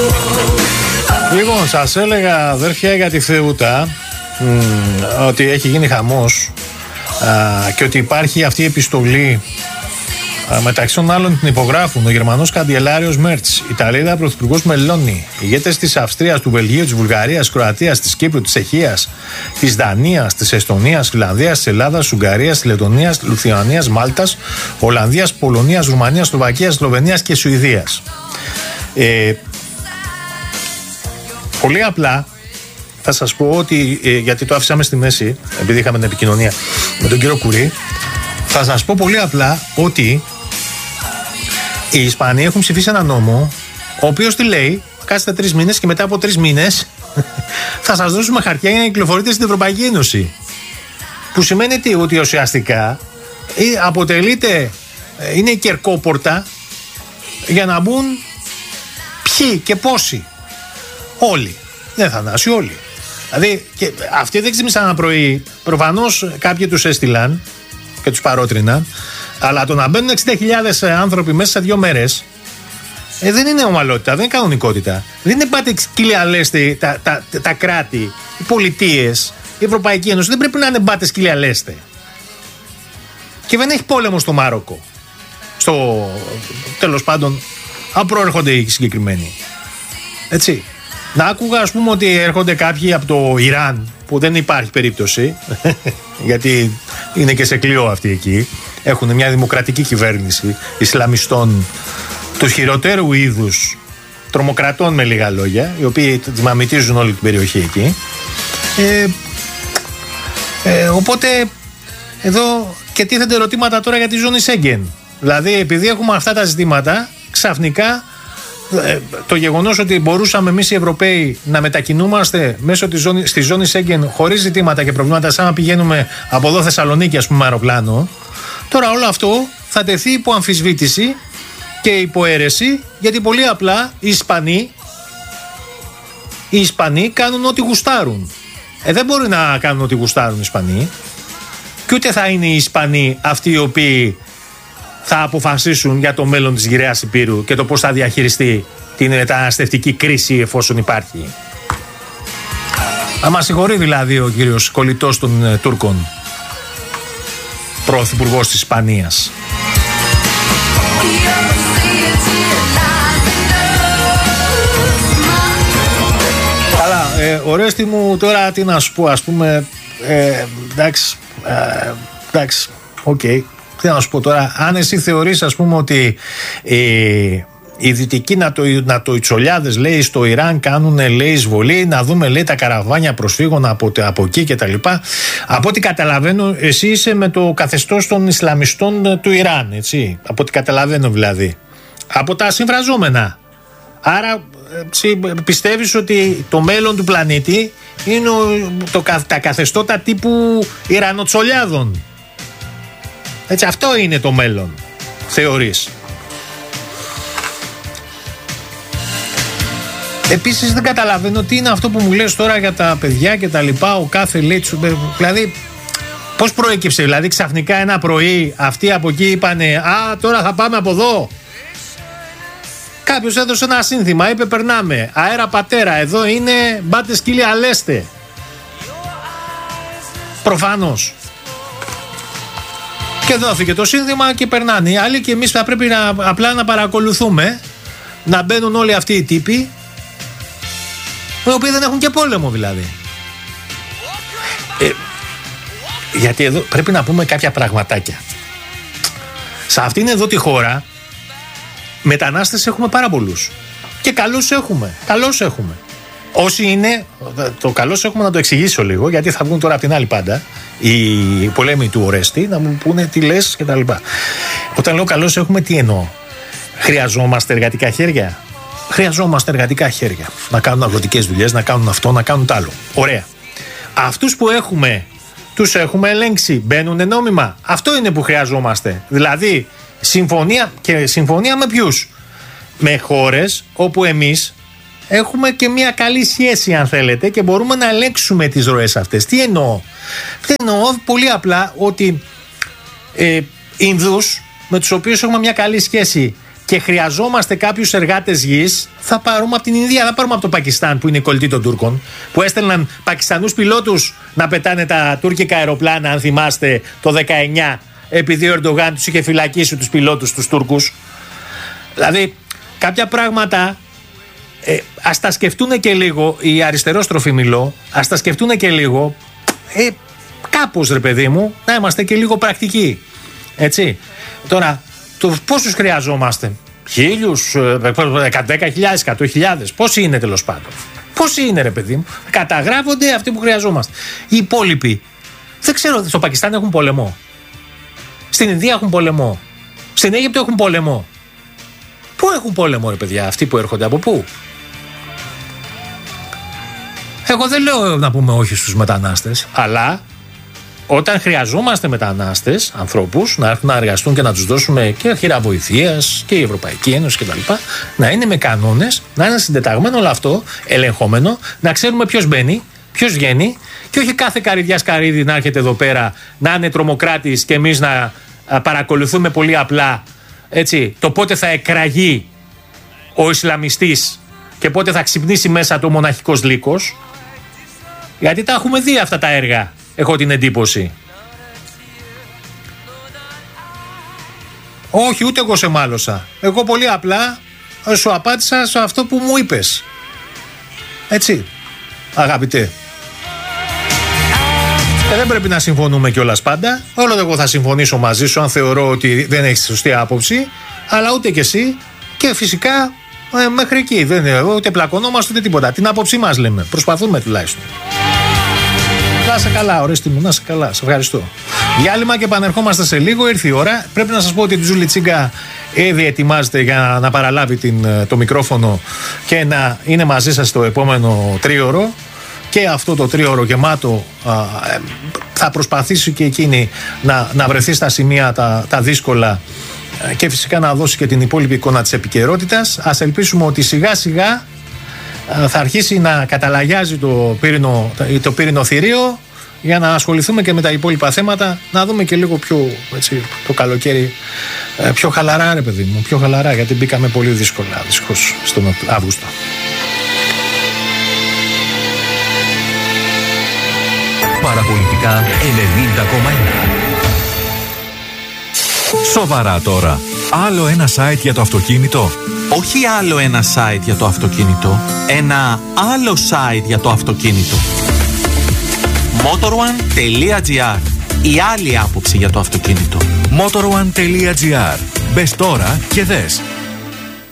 Λοιπόν, σας έλεγα, αδέρφια, για τη Θεούτα ότι έχει γίνει χαμός και ότι υπάρχει αυτή η επιστολή. Μεταξύ των άλλων την υπογράφουν ο Γερμανός καγκελάριος Μέρτς, η Ιταλίδα πρωθυπουργός Μελώνη, ηγέτες της Αυστρίας, του Βελγίου, της Βουλγαρίας, της Κροατίας, της Κύπρου, της Τσεχίας, της Δανίας, της Εστονίας, της Φιλανδίας, της Ελλάδας, της Ουγγαρίας, της Λετωνίας, της Λιθουανίας, Μάλτας, Ολλανδίας, Πολωνίας, Ρουμανίας, Σλοβακίας, Σλοβενίας και Σουηδίας. Πολύ απλά θα σας πω ότι, γιατί το άφησαμε στη μέση, επειδή είχαμε την επικοινωνία με τον κύριο Κουρί, θα σας πω πολύ απλά ότι οι Ισπανοί έχουν ψηφίσει ένα νόμο, ο οποίος τι λέει, κάτσετε 3 μήνες και μετά από 3 μήνες θα σας δώσουμε χαρτιά για να κυκλοφορείτε στην Ευρωπαϊκή Ένωση. Που σημαίνει τι, ότι ουσιαστικά αποτελείται, είναι η κερκόπορτα για να μπουν ποιοι και πόσοι. Όλοι. Δεν θα ανάσει όλοι. Δηλαδή, και αυτοί δεν ξύπνησαν ένα πρωί. Προφανώς κάποιοι τους έστειλαν και τους παρότριναν. Αλλά το να μπαίνουν 60.000 άνθρωποι μέσα σε 2 μέρες δεν είναι ομαλότητα, δεν είναι κανονικότητα. Δεν είναι πάτε σκύλια λέστε τα κράτη, οι πολιτείες, η Ευρωπαϊκή Ένωση. Δεν πρέπει να είναι πάτε σκύλια λέστε. Και δεν έχει πόλεμο στο Μάροκο. Τέλος πάντων, αν προέρχονται οι συγκεκριμένοι. Έτσι. Να άκουγα, ας πούμε, ότι έρχονται κάποιοι από το Ιράν, που δεν υπάρχει περίπτωση, γιατί είναι και σε κλειό αυτοί εκεί. Έχουν μια δημοκρατική κυβέρνηση Ισλαμιστών του χειροτέρου είδους, τρομοκρατών με λίγα λόγια, οι οποίοι μαμιτίζουν όλη την περιοχή εκεί. Οπότε εδώ και τίθενται ερωτήματα τώρα για τη ζώνη Σέγγεν. Δηλαδή, επειδή έχουμε αυτά τα ζητήματα, ξαφνικά το γεγονός ότι μπορούσαμε εμείς οι Ευρωπαίοι να μετακινούμαστε μέσω στη ζώνη Σέγγεν χωρίς ζητήματα και προβλήματα, σαν να πηγαίνουμε από εδώ Θεσσαλονίκη, ας πούμε, αεροπλάνο, τώρα όλο αυτό θα τεθεί υπό αμφισβήτηση και υπό αίρεση, γιατί πολύ απλά οι Ισπανοί κάνουν ό,τι γουστάρουν. Δεν μπορεί να κάνουν ό,τι γουστάρουν οι Ισπανοί, και ούτε θα είναι οι Ισπανοί αυτοί οι οποίοι θα αποφασίσουν για το μέλλον της γυραιάς Υπήρου και το πώς θα διαχειριστεί την μεταναστευτική κρίση εφόσον υπάρχει. Μα συγχωρεί δηλαδή ο κύριος κολλητός των Τούρκων, πρωθυπουργός της Ισπανίας. Καλά, ορέστη μου, τώρα τι να σου πω, ας πούμε, εντάξει, οκ. Τι να σου πω τώρα, αν εσύ θεωρείς, ας πούμε, ότι οι δυτικοί νατοϊτσολιάδες, λέει, στο Ιράν κάνουν, λέει, εισβολή, να δούμε, λέει, τα καραβάνια προσφύγων από εκεί και τα λοιπά. Από ό,τι καταλαβαίνω, εσύ είσαι με το καθεστώς των Ισλαμιστών του Ιράν, έτσι, από ό,τι καταλαβαίνω δηλαδή, από τα συμφραζόμενα. Άρα πιστεύεις ότι το μέλλον του πλανήτη είναι τα καθεστώτα τύπου Ιρανοτσολιάδων. Έτσι, αυτό είναι το μέλλον, θεωρείς. Επίσης δεν καταλαβαίνω τι είναι αυτό που μου λες τώρα για τα παιδιά και τα λοιπά, ο κάθε λέει, δηλαδή πώς προέκυψε, δηλαδή ξαφνικά ένα πρωί αυτοί από εκεί είπανε τώρα θα πάμε από εδώ. Κάποιος έδωσε ένα σύνθημα, είπε περνάμε, αέρα πατέρα, εδώ είναι, μπάτε σκύλια λέστε. Προφανώς. Και δόθηκε το σύνθημα και περνάνε οι άλλοι, και εμείς θα πρέπει απλά να παρακολουθούμε να μπαίνουν όλοι αυτοί οι τύποι, οι οποίοι δεν έχουν και πόλεμο δηλαδή. Γιατί εδώ πρέπει να πούμε κάποια πραγματάκια. Σε αυτήν εδώ τη χώρα μετανάστες έχουμε πάρα πολλούς. Και καλούς έχουμε. Όσοι είναι, το καλώς έχουμε να το εξηγήσω λίγο, γιατί θα βγουν τώρα από την άλλη πάντα οι πολέμοι του Ορέστη να μου πούνε τι λες και τα λοιπά. Όταν λέω καλώς έχουμε, τι εννοώ? Χρειαζόμαστε εργατικά χέρια. Χρειαζόμαστε εργατικά χέρια. Να κάνουν αγροτικές δουλειές, να κάνουν αυτό, να κάνουν τ' άλλο. Ωραία. Αυτούς που έχουμε, τους έχουμε ελέγξει. Μπαίνουν νόμιμα. Αυτό είναι που χρειαζόμαστε. Δηλαδή, συμφωνία με ποιους? Με χώρες όπου εμείς έχουμε και μια καλή σχέση, αν θέλετε, και μπορούμε να ελέγξουμε τις ροές αυτές. Τι εννοώ? Εννοώ πολύ απλά ότι Ινδούς με τους οποίους έχουμε μια καλή σχέση και χρειαζόμαστε κάποιους εργάτες γης, θα πάρουμε από την Ινδία, θα πάρουμε από το Πακιστάν που είναι η κολλητή των Τούρκων, που έστελναν Πακιστανούς πιλότους να πετάνε τα τουρκικά αεροπλάνα, αν θυμάστε, το 19, επειδή ο Ερντογάν τους είχε φυλακίσει τους πιλότους τους Τούρκους. Δηλαδή, κάποια πράγματα ας τα σκεφτούν και λίγο, οι αριστερόστροφοι μιλώ, ας τα σκεφτούν και λίγο, κάπως ρε παιδί μου, να είμαστε και λίγο πρακτικοί. Έτσι. Τώρα, πόσους χρειαζόμαστε? 1.000, 10.000, 100.000. Πόσοι είναι τέλος πάντων? Πόσοι είναι ρε παιδί μου? Καταγράφονται αυτοί που χρειαζόμαστε. Οι υπόλοιποι, δεν ξέρω, στο Πακιστάν έχουν πόλεμο. Στην Ινδία έχουν πόλεμο. Στην Αίγυπτο έχουν πόλεμο. Πού έχουν πόλεμο ρε παιδιά αυτοί που έρχονται, από πού? Εγώ δεν λέω να πούμε όχι στους μετανάστες, αλλά όταν χρειαζόμαστε μετανάστες, ανθρώπους, να έρθουν να εργαστούν και να τους δώσουμε και χειρά βοηθείας και η Ευρωπαϊκή Ένωση κτλ., να είναι με κανόνες, να είναι συντεταγμένο όλο αυτό, ελεγχόμενο, να ξέρουμε ποιος μπαίνει, ποιος βγαίνει, και όχι κάθε καρυδιάς καρύδι να έρχεται εδώ πέρα, να είναι τρομοκράτης και εμείς να παρακολουθούμε πολύ απλά, έτσι, το πότε θα εκραγεί ο Ισλαμιστής και πότε θα ξυπνήσει μέσα το μοναχικός λύκος. Γιατί τα έχουμε δει αυτά τα έργα, έχω την εντύπωση. Όχι, ούτε εγώ σε μάλωσα. Εγώ πολύ απλά σου απάντησα σε αυτό που μου είπες. Έτσι, αγαπητέ. Και δεν πρέπει να συμφωνούμε κιόλας πάντα. Όλο εγώ θα συμφωνήσω μαζί σου αν θεωρώ ότι δεν έχεις σωστή άποψη, αλλά ούτε κι εσύ. Και φυσικά μέχρι εκεί δεν είναι, ούτε πλακωνόμαστε ούτε τίποτα. Την άποψή μας λέμε. Προσπαθούμε τουλάχιστον. Να σε καλά, ορέστη μου, να σε καλά. Σε ευχαριστώ. Διάλειμμα και επανερχόμαστε σε λίγο. Ήρθε η ώρα. Πρέπει να σας πω ότι η Τζούλη Τσίγκα ήδη ετοιμάζεται για να παραλάβει το μικρόφωνο και να είναι μαζί σας το επόμενο τρίωρο. Και αυτό το τρίωρο γεμάτο θα προσπαθήσει και εκείνη να βρεθεί στα σημεία τα δύσκολα και φυσικά να δώσει και την υπόλοιπη εικόνα της επικαιρότητας. Ας ελπίσουμε ότι σιγά σιγά θα αρχίσει να καταλαγιάζει το πύρινο θηρίο για να ασχοληθούμε και με τα υπόλοιπα θέματα, να δούμε και λίγο πιο, έτσι, το καλοκαίρι πιο χαλαρά ρε παιδί μου, πιο χαλαρά, γιατί μπήκαμε πολύ δύσκολα δυστυχώς στον Αύγουστο. Παραπολιτικά 90,1. Σοβαρά τώρα. Άλλο ένα site για το αυτοκίνητο. Όχι άλλο ένα site για το αυτοκίνητο. Ένα άλλο site για το αυτοκίνητο. Motor1.gr. Η άλλη άποψη για το αυτοκίνητο. Motor1.gr. Μπες τώρα και δες.